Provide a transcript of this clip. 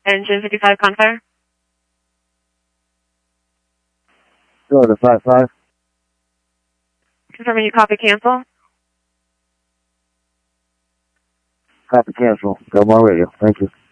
Engine 55 Confire. Go to 55. Confirming you copy cancel. Copy cancel. Go on radio. Thank you.